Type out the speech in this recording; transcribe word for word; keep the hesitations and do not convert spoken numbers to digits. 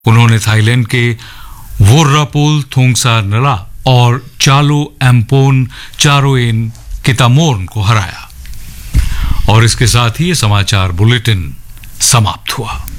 उन्होंने थाईलैंड के वोर्रापोल थोंगसानला और चालो एम्पोन चारोएन कितामोर्न को हराया। और इसके साथ ही ये समाचार बुलेटिन समाप्त हुआ।